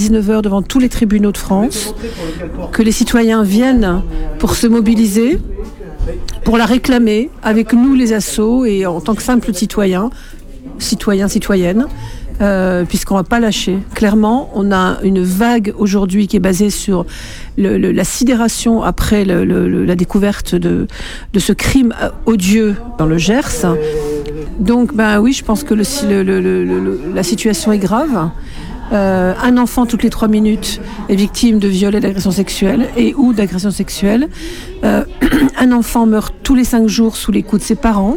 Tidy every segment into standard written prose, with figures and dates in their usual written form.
19h devant tous les tribunaux de France, que les citoyens viennent pour se mobiliser, pour la réclamer, avec nous les assos et en tant que simples citoyens, citoyennes, puisqu'on ne va pas lâcher. Clairement, on a une vague aujourd'hui qui est basée sur la sidération après la découverte de ce crime odieux dans le Gers. Donc, oui, je pense que la situation est grave. Un enfant toutes les 3 minutes est victime de viol et d'agression sexuelle ou d'agression sexuelle. Un enfant meurt tous les 5 jours sous les coups de ses parents.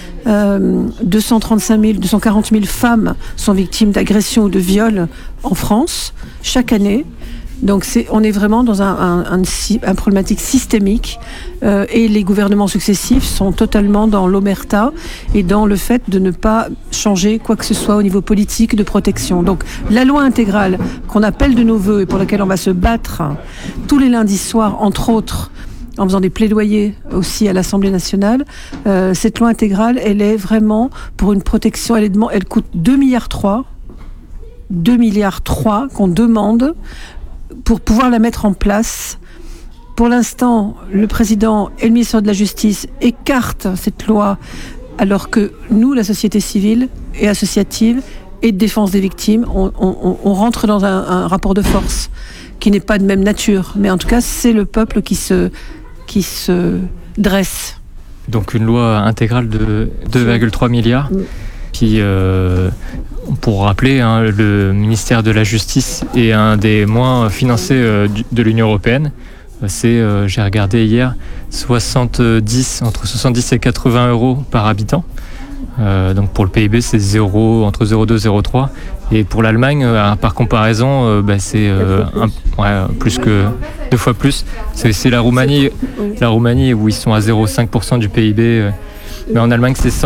240 000 femmes sont victimes d'agression ou de viol en France chaque année. Donc on est vraiment dans un problématique systémique et les gouvernements successifs sont totalement dans l'omerta et dans le fait de ne pas changer quoi que ce soit au niveau politique de protection. Donc la loi intégrale qu'on appelle de nos voeux et pour laquelle on va se battre tous les lundis soirs, entre autres, en faisant des plaidoyers aussi à l'Assemblée nationale, cette loi intégrale, elle est vraiment pour une protection, elle coûte 2,3 milliards qu'on demande pour pouvoir la mettre en place. Pour l'instant, le président et le ministère de la Justice écartent cette loi, alors que nous, la société civile et associative et de défense des victimes, on rentre dans un rapport de force qui n'est pas de même nature. Mais en tout cas, c'est le peuple qui se dresse. Donc une loi intégrale de 2,3 milliards. Puis, pour rappeler, le ministère de la Justice est un des moins financés de l'Union européenne. C'est, j'ai regardé hier, entre 70 et 80 euros par habitant. Donc pour le PIB, c'est entre 0,2 et 0,3. Et pour l'Allemagne, par comparaison, c'est plus que 2 fois plus. C'est la Roumanie où ils sont à 0,5% du PIB. Mais en Allemagne, c'est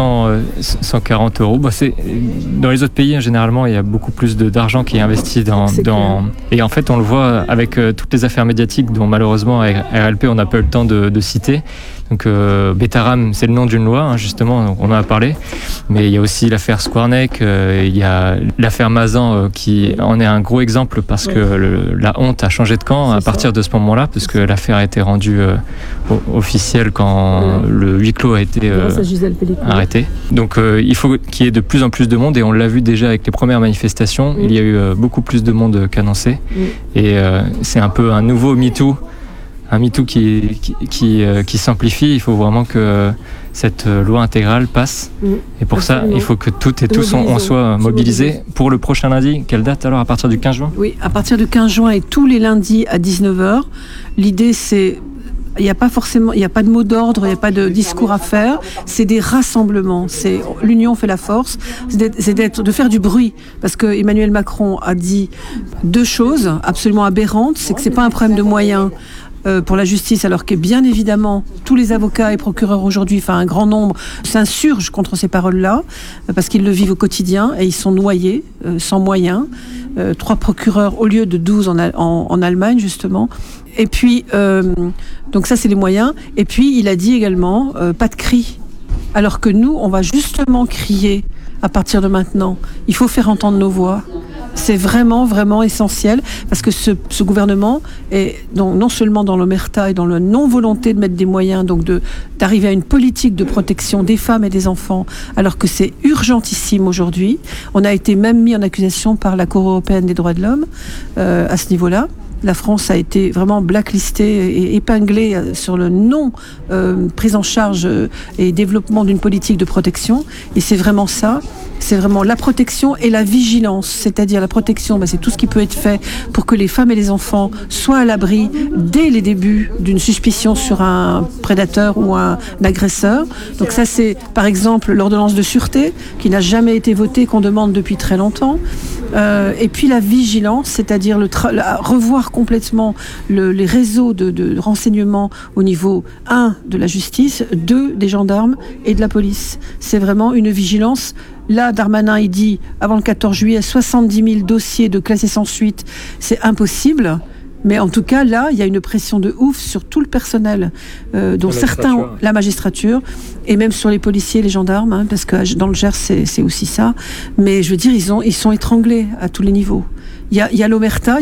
140 euros. Dans les autres pays, généralement, il y a beaucoup plus d'argent qui est investi Et en fait, on le voit avec toutes les affaires médiatiques dont malheureusement, RLP, on n'a pas eu le temps de citer. Donc, Betaram, c'est le nom d'une loi, justement, on en a parlé. Mais il y a aussi l'affaire Squarneck, il y a l'affaire Mazan qui en est un gros exemple parce que la honte a changé de camp à partir de ce moment-là, parce que l'affaire a été rendue officielle quand le huis clos a été arrêté. Donc il faut qu'il y ait de plus en plus de monde et on l'a vu déjà avec les premières manifestations, il y a eu beaucoup plus de monde qu'annoncé et c'est un peu un nouveau MeToo, un MeToo qui s'amplifie. Il faut vraiment que cette loi intégrale passe et pour ça il faut que toutes et tous on soit mobilisés pour le prochain lundi. Quelle date alors, à partir du 15 juin? Oui, à partir du 15 juin et tous les lundis à 19h. L'idée c'est il n'y a pas de mot d'ordre, il n'y a pas de discours à faire. C'est des rassemblements. C'est l'union fait la force. De faire du bruit. Parce que Emmanuel Macron a dit 2 choses absolument aberrantes. C'est que c'est pas un problème de moyens pour la justice, alors que bien évidemment tous les avocats et procureurs aujourd'hui, un grand nombre, s'insurgent contre ces paroles-là parce qu'ils le vivent au quotidien et ils sont noyés, sans moyens. 3 procureurs au lieu de 12 en Allemagne justement. Et puis, donc ça c'est les moyens. Et puis il a dit également pas de cris. Alors que nous, on va justement crier à partir de maintenant. Il faut faire entendre nos voix. C'est vraiment, vraiment essentiel parce que ce gouvernement est non seulement dans l'omerta et dans la non-volonté de mettre des moyens, donc d'arriver à une politique de protection des femmes et des enfants, alors que c'est urgentissime aujourd'hui. On a été même mis en accusation par la Cour européenne des droits de l'homme à ce niveau-là. La France a été vraiment blacklistée et épinglée sur le non-prise en charge et développement d'une politique de protection. Et c'est vraiment ça. C'est vraiment la protection et la vigilance. C'est-à-dire la protection, c'est tout ce qui peut être fait pour que les femmes et les enfants soient à l'abri dès les débuts d'une suspicion sur un prédateur ou un agresseur. Donc ça, c'est par exemple l'ordonnance de sûreté qui n'a jamais été votée, qu'on demande depuis très longtemps. Et puis la vigilance, c'est-à-dire revoir complètement les réseaux de renseignement au niveau 1 de la justice, 2 des gendarmes et de la police. C'est vraiment une vigilance. Là, Darmanin, il dit, avant le 14 juillet, 70 000 dossiers de classés sans suite. C'est impossible. Mais en tout cas, là, il y a une pression de ouf sur tout le personnel, dont certains, la magistrature, et même sur les policiers, les gendarmes, parce que dans le Gers, c'est aussi ça. Mais je veux dire, ils sont étranglés à tous les niveaux. Il y a l'omerta.